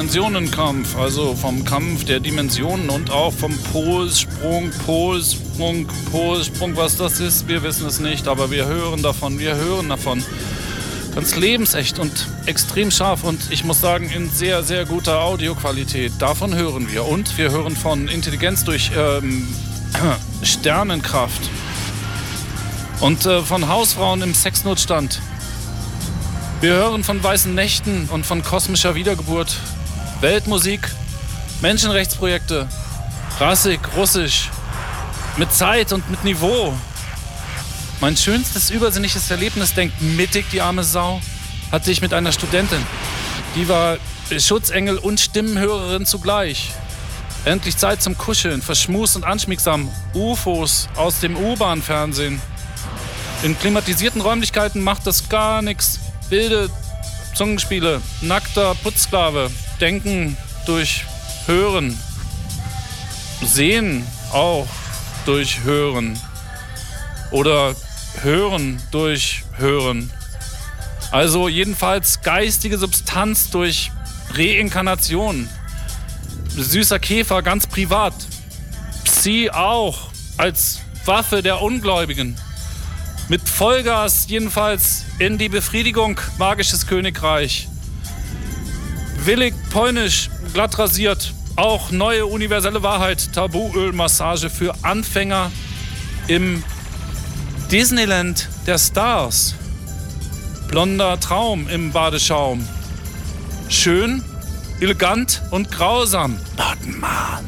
Dimensionenkampf, also vom Kampf der Dimensionen und auch vom Polsprung, was das ist, wir wissen es nicht, aber wir hören davon. Ganz lebensecht und extrem scharf und ich muss sagen, in sehr, sehr guter Audioqualität. Davon hören wir. Und wir hören von Intelligenz durch Sternenkraft und von Hausfrauen im Sexnotstand. Wir hören von weißen Nächten und von kosmischer Wiedergeburt, Weltmusik, Menschenrechtsprojekte, rassig, russisch, mit Zeit und mit Niveau. Mein schönstes übersinnliches Erlebnis, denkt mittig die arme Sau, hatte ich mit einer Studentin. Die war Schutzengel und Stimmenhörerin zugleich. Endlich Zeit zum Kuscheln, verschmust und anschmiegsam. UFOs aus dem U-Bahn-Fernsehen. In klimatisierten Räumlichkeiten macht das gar nichts. Wilde Zungenspiele, nackter Putzsklave, Denken durch Hören, Sehen auch durch Hören oder Hören durch Hören. Also jedenfalls geistige Substanz durch Reinkarnation. Süßer Käfer ganz privat. Psi auch als Waffe der Ungläubigen. Mit Vollgas jedenfalls in die Befriedigung, magisches Königreich. Willig polnisch, glatt rasiert, auch neue universelle Wahrheit, Tabuölmassage für Anfänger im Disneyland der Stars. Blonder Traum im Badeschaum. Schön, elegant und grausam. Nordmann.